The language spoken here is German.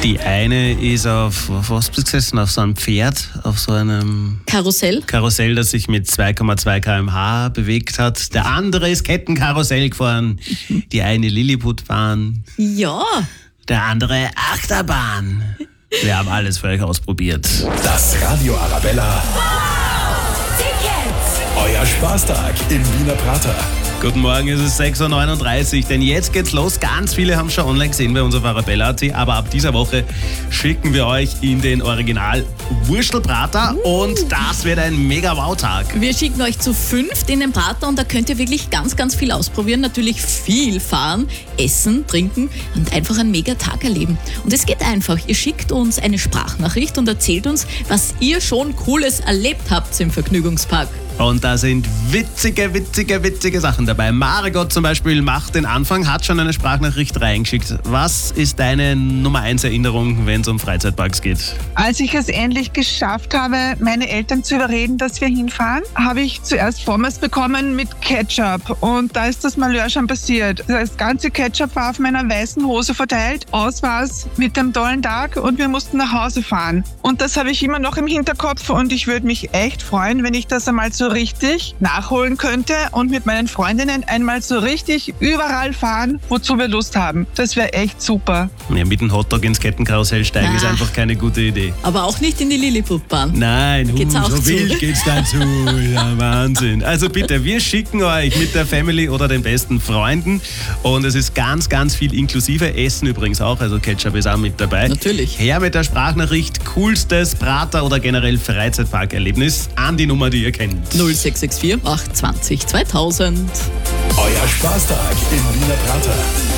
Die eine ist auf was bist du gesessen? Auf so einem Pferd, auf so einem Karussell, das sich mit 2,2 km/h bewegt hat. Der andere ist Kettenkarussell gefahren. Die eine Lilliputbahn. Ja. Der andere Achterbahn. Wir haben alles für euch ausprobiert. Das Radio Arabella. Euer Spaßtag im Wiener Prater. Guten Morgen, es ist 6.39 Uhr, denn jetzt geht's los. Ganz viele haben schon online gesehen bei uns auf Arabella.at, aber ab dieser Woche schicken wir euch in den Original Wurstelbrater und das wird ein mega Wow-Tag. Wir schicken euch zu 5 in den Prater und da könnt ihr wirklich ganz, ganz viel ausprobieren. Natürlich viel fahren, essen, trinken und einfach einen mega Tag erleben. Und es geht einfach. Ihr schickt uns eine Sprachnachricht und erzählt uns, was ihr schon Cooles erlebt habt im Vergnügungspark. Und da sind witzige Sachen dabei. Margot zum Beispiel macht den Anfang, hat schon eine Sprachnachricht reingeschickt. Was ist deine Nummer 1 Erinnerung, wenn es um Freizeitparks geht? Als ich es endlich geschafft habe, meine Eltern zu überreden, dass wir hinfahren, habe ich zuerst Pommes bekommen mit Ketchup. Und da ist das Malheur schon passiert. Das ganze Ketchup war auf meiner weißen Hose verteilt. Aus war es mit dem tollen Tag und wir mussten nach Hause fahren. Und das habe ich immer noch im Hinterkopf und ich würde mich echt freuen, wenn ich das einmal so richtig nachholen könnte und mit meinen Freundinnen einmal so richtig überall fahren, wozu wir Lust haben. Das wäre echt super. Ja, mit dem Hotdog ins Kettenkarussell steigen ist einfach keine gute Idee. Aber auch nicht in die Lilliputbahn. Nein, geht's auch so zu. wild geht's dazu. Ja, Wahnsinn. Also bitte, wir schicken euch mit der Family oder den besten Freunden und es ist ganz viel inklusive. Essen übrigens auch, also Ketchup ist auch mit dabei. Natürlich. Her mit der Sprachnachricht, coolstes Prater oder generell Freizeitparkerlebnis an die Nummer, die ihr kennt. 0664 820 2000. Euer Spaßtag im Wiener Prater.